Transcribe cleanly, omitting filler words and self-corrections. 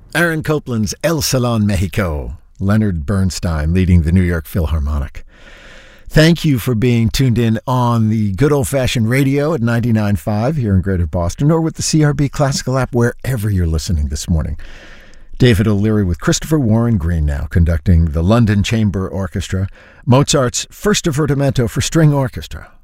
Aaron Copland's El Salon Mexico. Leonard Bernstein leading the New York Philharmonic. Thank you for being tuned in on the good old-fashioned radio at 99.5 here in Greater Boston, or with the CRB Classical app wherever you're listening this morning. David O'Leary with Christopher Warren Green now conducting the London Chamber Orchestra, Mozart's First Divertimento for String Orchestra.